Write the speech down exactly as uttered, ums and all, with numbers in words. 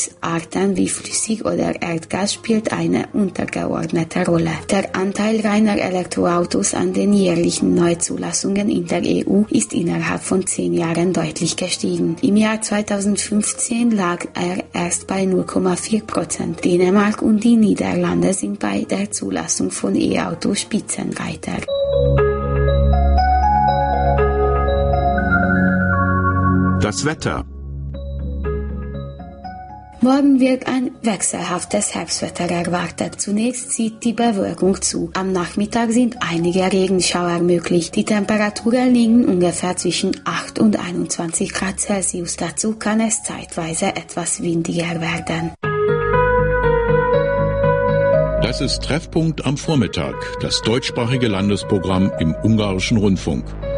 Treibstoffarten wie Flüssig- oder Erdgas spielt eine untergeordnete Rolle. Der Anteil reiner Elektroautos an den jährlichen Neuzulassungen in der E U ist innerhalb von zehn Jahren deutlich gestiegen. Im Jahr zweitausendfünfzehn lag er erst bei null Komma vier Prozent. Dänemark und die Niederlande sind bei der Zulassung von E-Autos Spitzenreiter. Das Wetter. Morgen wird ein wechselhaftes Herbstwetter erwartet. Zunächst zieht die Bewölkung zu. Am Nachmittag sind einige Regenschauer möglich. Die Temperaturen liegen ungefähr zwischen acht und einundzwanzig Grad Celsius. Dazu kann es zeitweise etwas windiger werden. Das ist Treffpunkt am Vormittag, das deutschsprachige Landesprogramm im Ungarischen Rundfunk.